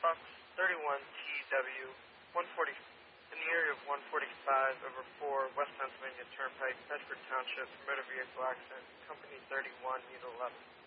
Fox 31TW 140 in the area of 145/4 West Pennsylvania Turnpike, Bedford Township, for motor vehicle accident, Company 31, Unit 11.